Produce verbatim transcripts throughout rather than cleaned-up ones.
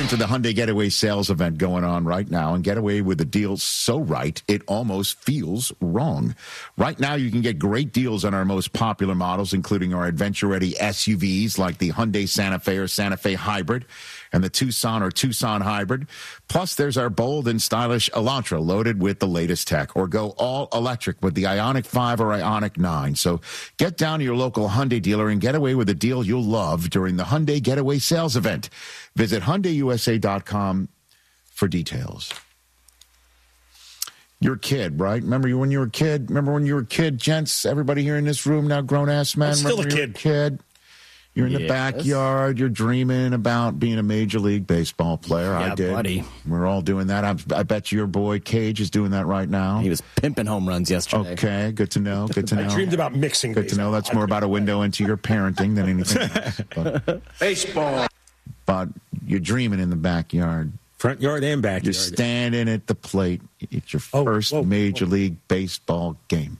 to the Hyundai Getaway sales event going on right now, and get away with a deal so right, it almost feels wrong. Right now, you can get great deals on our most popular models, including our adventure-ready S U Vs like the Hyundai Santa Fe or Santa Fe Hybrid and the Tucson or Tucson Hybrid. Plus, there's our bold and stylish Elantra loaded with the latest tech. Or go all electric with the Ioniq five or Ioniq nine. So get down to your local Hyundai dealer and get away with a deal you'll love during the Hyundai Getaway sales event. Visit Hyundai U S A dot com for details. You're a kid, right? Remember you when you were a kid? Remember when you were a kid, gents? Everybody here in this room now, grown-ass men? I'm still Remember a you were kid. kid? You're in the Yes. backyard. You're dreaming about being a Major League Baseball player. Yeah, I did. buddy. We're all doing that. I, I bet your boy Cage is doing that right now. He was pimping home runs yesterday. Okay, good to know. Good to know. I dreamed about mixing. Good to know. That's more about a window into your parenting than anything else. But, Baseball. but you're dreaming in the backyard. Front yard and backyard. You're standing at the plate. It's your Oh, first whoa, Major whoa. League Baseball game.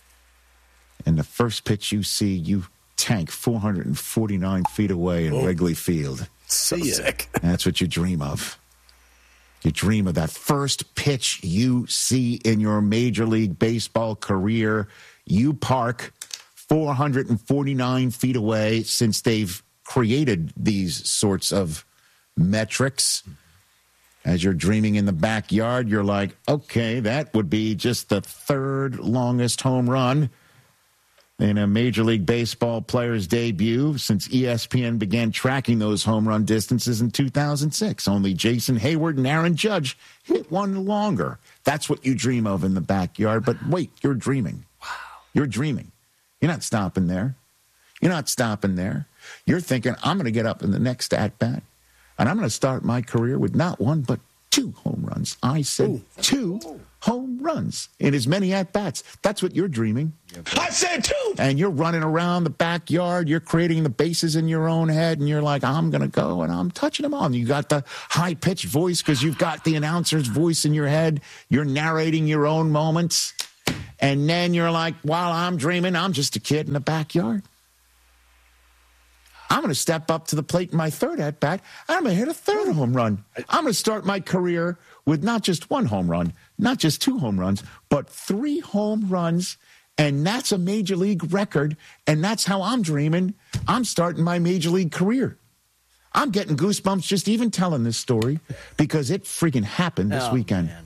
And the first pitch you see, you tank four hundred forty-nine feet away in Oh. Wrigley Field. So sick. That's what you dream of. You dream of that first pitch you see in your Major League Baseball career. You park four hundred forty-nine feet away. Since they've created these sorts of metrics, as you're dreaming in the backyard, you're like, okay, that would be just the third longest home run in a Major League Baseball player's debut since E S P N began tracking those home run distances in two thousand six. Only Jason Hayward and Aaron Judge hit one longer. That's what you dream of in the backyard. But wait, you're dreaming. Wow. You're dreaming. You're not stopping there. You're not stopping there. You're thinking, I'm going to get up in the next at-bat, and I'm going to start my career with not one, but two home runs. I said Ooh. two home runs in as many at-bats. That's what you're dreaming. I said two. And you're running around the backyard. You're creating the bases in your own head. And you're like, I'm going to go and I'm touching them all. And you got the high-pitched voice because you've got the announcer's voice in your head. You're narrating your own moments. And then you're like, while I'm dreaming, I'm just a kid in the backyard. I'm going to step up to the plate in my third at-bat. I'm going to hit a third home run. I'm going to start my career with not just one home run, not just two home runs, but three home runs. And that's a Major League record. And that's how I'm dreaming. I'm starting my Major League career. I'm getting goosebumps just even telling this story because it freaking happened this Oh, weekend. man.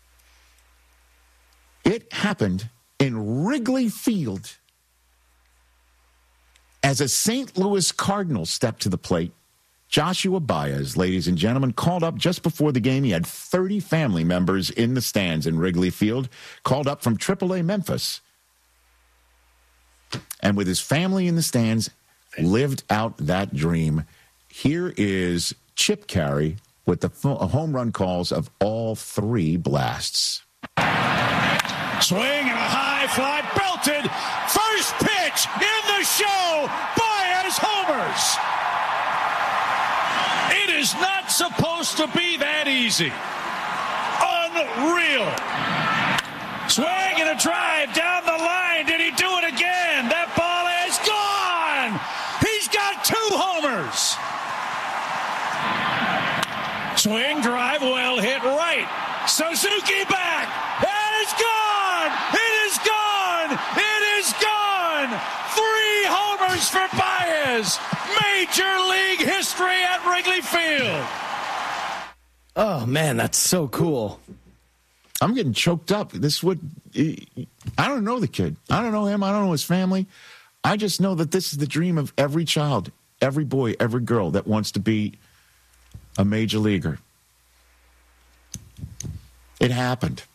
It happened in Wrigley Field as a Saint Louis Cardinal stepped to the plate. Joshua Baez, ladies and gentlemen, called up just before the game. He had thirty family members in the stands in Wrigley Field, called up from triple A Memphis. And with his family in the stands, lived out that dream. Here is Chip Caray with the fo- home run calls of all three blasts. Swing and a high fly, belted. First pitch in the show. Baez homers. It is not supposed to be that easy. Unreal. Swing and a drive down the line. Did he do it again? That ball is gone. He's got two homers. Swing, drive, well hit right. Suzuki back. And it's gone. It is gone. It is gone. Three homers for Baez. Major League history at Wrigley Field. Oh, man, that's so cool. I'm getting choked up. This would, I don't know the kid. I don't know him. I don't know his family. I just know that this is the dream of every child, every boy, every girl that wants to be a major leaguer. It happened.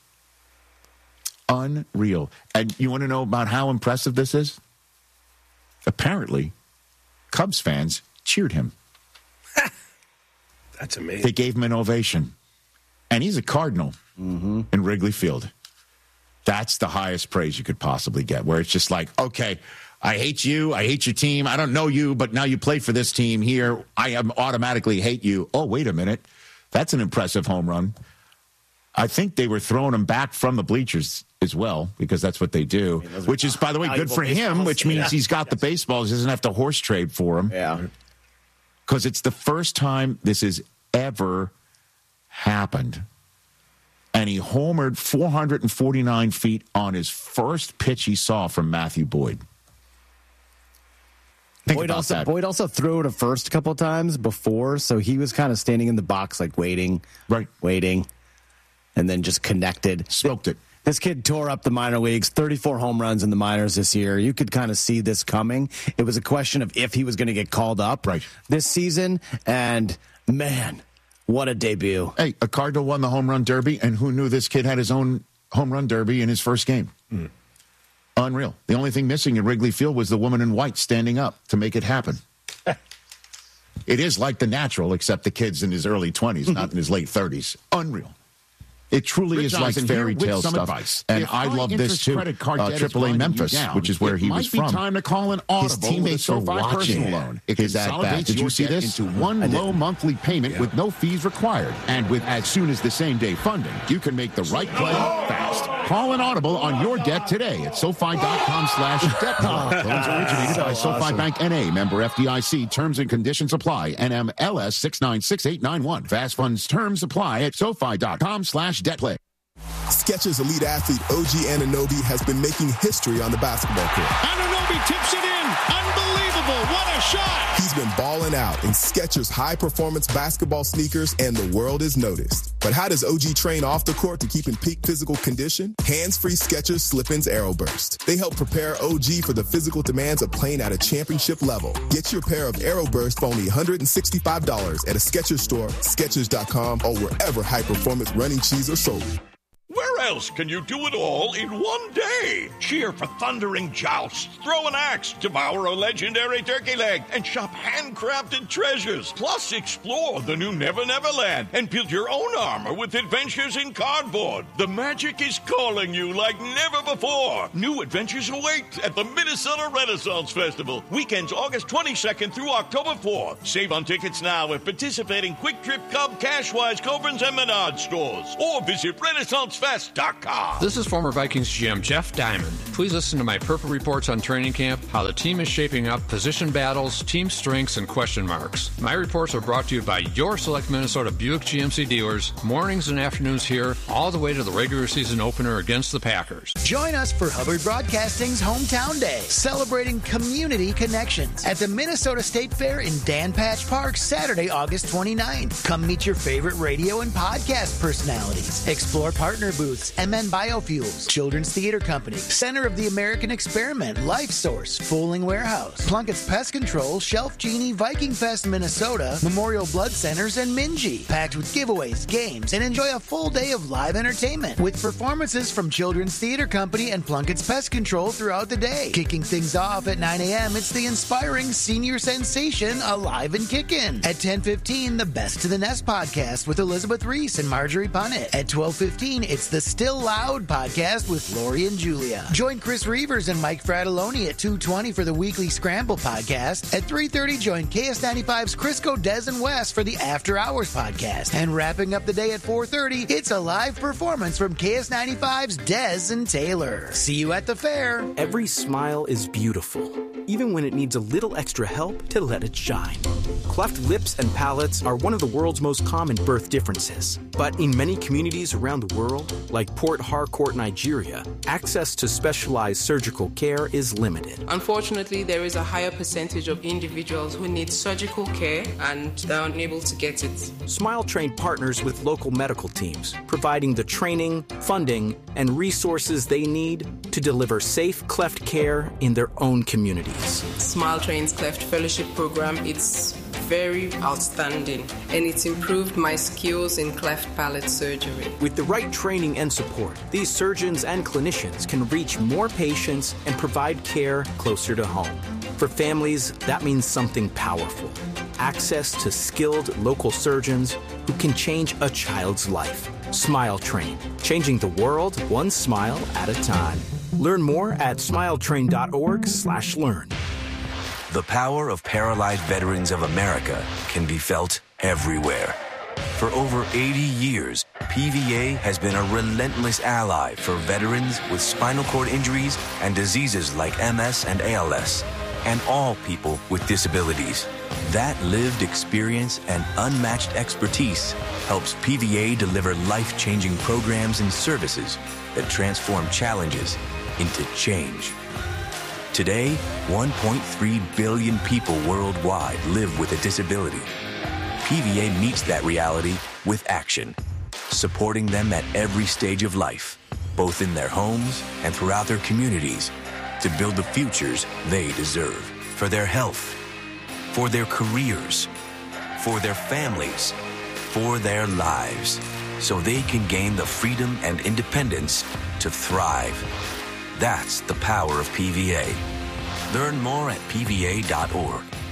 Unreal. And you want to know about how impressive this is? Apparently, Cubs fans cheered him. That's amazing. They gave him an ovation. And he's a Cardinal mm-hmm. in Wrigley Field. That's the highest praise you could possibly get, where it's just like, okay, I hate you. I hate your team. I don't know you, but now you play for this team here. I am automatically hate you. Oh, wait a minute. That's an impressive home run. I think they were throwing him back from the bleachers as well, because that's what they do, I mean, which is, by the way, good for him, which means yeah. he's got yes. the baseballs. He doesn't have to horse trade for them. Yeah. Because it's the first time this has ever happened. And he homered four hundred forty-nine feet on his first pitch he saw from Matthew Boyd. Think Boyd about also that. Boyd also threw it a first a couple of times before, so he was kind of standing in the box, like waiting, Right. waiting, and then just connected. Smoked it. This kid tore up the minor leagues, thirty-four home runs in the minors this year. You could kind of see this coming. It was a question of if he was going to get called up Right. this season, and man, what a debut. Hey, a Cardinal won the home run derby, and who knew this kid had his own home run derby in his first game? Mm. Unreal. The only thing missing in Wrigley Field was the woman in white standing up to make it happen. It is like The Natural, except the kid's in his early twenties, not in his late thirties. Unreal. It truly Rich is like Eisen fairy here with tale some stuff. advice. And If I love this high-interest too. credit card Uh, debt is triple A grinding you Memphis, down, which is where it he might was be from. time to call an His Audible teammates with are a SoFi watching. personal loan. It Is that bad? consolidates Did you your see debt this? into one low monthly payment with no fees required. And with as soon as the same day funding, you can make the right play fast. Call an Audible on your debt today at SoFi.com slash debt. Loans originated by SoFi Bank N A, member F D I C. Terms and conditions apply. N M L S six nine six eight nine one. Fast funds terms apply at SoFi.com slash debt play. Skechers elite athlete O G Anunoby has been making history on the basketball court. Anunoby tips it in. Unbelievable. What a shot. He's been balling out in Skechers high-performance basketball sneakers, and the world is noticed. But how does O G train off the court to keep in peak physical condition? Hands-free Skechers Slip-ins Aeroburst. They help prepare O G for the physical demands of playing at a championship level. Get your pair of Aeroburst for only one hundred sixty-five dollars at a Skechers store, Skechers dot com, or wherever high-performance running shoes are sold. Where else can you do it all in one day? Cheer for thundering jousts, throw an axe, devour a legendary turkey leg, and shop handcrafted treasures. Plus, explore the new Never Never Land and build your own armor with adventures in cardboard. The magic is calling you like never before. New adventures await at the Minnesota Renaissance Festival. Weekends August twenty-second through October fourth. Save on tickets now at participating Quick Trip, Cub, Cashwise, Coburn's, and Menard stores. Or visit Renaissance Fest dot com. This is former Vikings G M Jeff Diamond. Please listen to my Purple Reports on training camp, how the team is shaping up, position battles, team strengths, and question marks. My reports are brought to you by your select Minnesota Buick G M C dealers, mornings and afternoons here, all the way to the regular season opener against the Packers. Join us for Hubbard Broadcasting's Hometown Day, celebrating community connections at the Minnesota State Fair in Dan Patch Park, Saturday, August twenty-ninth. Come meet your favorite radio and podcast personalities. Explore partner booths, M N Biofuels, Children's Theater Company, Center of the American Experiment, Life Source, Fooling Warehouse, Plunkett's Pest Control, Shelf Genie, Viking Fest Minnesota, Memorial Blood Centers, and Minji. Packed with giveaways, games, and enjoy a full day of live entertainment with performances from Children's Theater Company and Plunkett's Pest Control throughout the day. Kicking things off at nine a.m., it's the inspiring senior sensation Alive and Kickin'. At ten fifteen, the Best to the Nest podcast with Elizabeth Reese and Marjorie Punnett. At twelve fifteen, it's the Still Loud podcast with Lori and Julia. Join Chris Reavers and Mike Fratelloni at two twenty for the weekly Scramble podcast. At three thirty, join K S ninety-five's Crisco, Des, and Wes for the After Hours podcast. And wrapping up the day at four thirty, it's a live performance from K S ninety-five's Des and Taylor. See you at the fair. Every smile is beautiful, even when it needs a little extra help to let it shine. Cleft lips and palates are one of the world's most common birth differences. But in many communities around the world, like Port Harcourt, Nigeria, access to specialized surgical care is limited. Unfortunately, there is a higher percentage of individuals who need surgical care and they're unable to get it. Smile Train partners with local medical teams, providing the training, funding, and resources they need to deliver safe cleft care in their own communities. Smile Train's Cleft Fellowship Program, it's very outstanding, and it's improved my skills in cleft palate surgery. With the right training and support, these surgeons and clinicians can reach more patients and provide care closer to home. For families, that means something powerful. Access to skilled local surgeons who can change a child's life. Smile Train, changing the world one smile at a time. Learn more at smiletrain.org slash learn. The power of paralyzed veterans of America can be felt everywhere. For over eighty years, P V A has been a relentless ally for veterans with spinal cord injuries and diseases like M S and A L S, and all people with disabilities. That lived experience and unmatched expertise helps P V A deliver life-changing programs and services that transform challenges into change. Today, one point three billion people worldwide live with a disability. P V A meets that reality with action, supporting them at every stage of life, both in their homes and throughout their communities, to build the futures they deserve for their health, for their careers, for their families, for their lives, so they can gain the freedom and independence to thrive. That's the power of P V A. Learn more at P V A dot org.